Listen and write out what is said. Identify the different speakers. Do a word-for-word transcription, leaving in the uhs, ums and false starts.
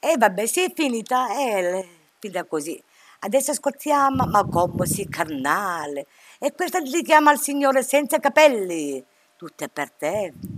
Speaker 1: E vabbè, sì, è finita, è finita così. Adesso ascoltiamo, ma come si carnale. E questa si chiama Il Signore senza capelli. Tutto è per te.